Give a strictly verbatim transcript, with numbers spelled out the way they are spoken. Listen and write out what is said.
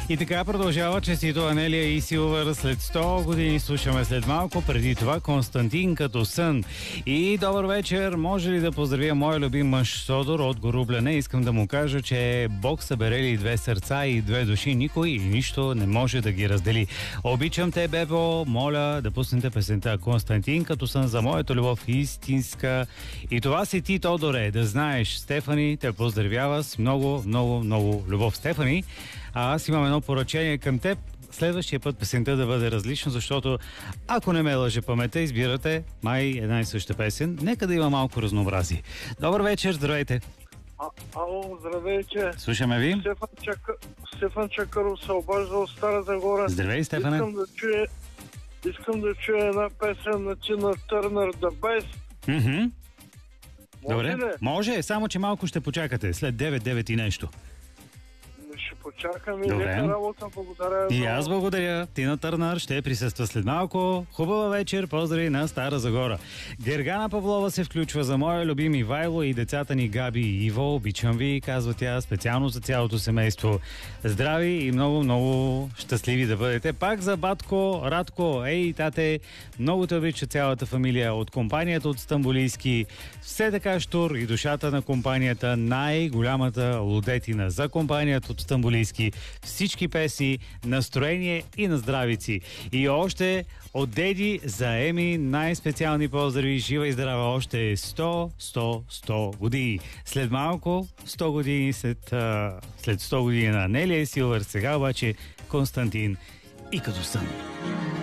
И така продължава честито Анелия и Силвър след сто години. Слушаме след малко. Преди това Константин като сън. И добър вечер. Може ли да поздравя моя любим мъж Содор от Горубляне? Искам да му кажа, че Бог съберели две сърца и две души. Никой и нищо не може да ги раздели. Обичам те, Бебо. Моля да пуснете песента Константин като сън за моята любов истинска. И това си ти, Тодоре. Да знаеш, Стефани те поздравява с много, много, много любов. Стефани, а аз имам едно поръчение към теб. Следващия път песента да бъде различна, защото ако не ме лъже паметта, избирате май една и съща песен. Нека да има малко разнообразие. Добър вечер, здравейте! А, ало, здравейте! Слушаме ви. Стефан, Чака... Стефан Чакаров се обажда от Стара Загора. Здравей, Стефане! Искам да чуя, Искам да чуя една песен на Тина Търнър, The Best. Mm-hmm. Може Добре, ли? може, само че малко ще почакате, след девет-девет и нещо. Ще почакам и Добре. лека работа, благодаря. И много. аз благодаря. Тина Търнър ще присъства след малко. Хубава вечер, поздрави на Стара Загора. Гергана Павлова се включва за моя любим Ивайло и децата ни Габи и Иво. Обичам ви, казва тя, специално за цялото семейство. Здрави и много, много щастливи да бъдете. Пак за батко, Радко, ей, тате, много те обича цялата фамилия от компанията от Стамбулийски. Все така штур и душата на компанията, най-голямата лудетина за компанията от Стамбулийски. Всички песни, настроение и на здравици. И още от деди за Еми най-специални поздрави. Жива и здрава още сто, сто, сто години. След малко, сто години след, а, след сто години на Анелия и Силвър. Сега обаче Константин и като сън.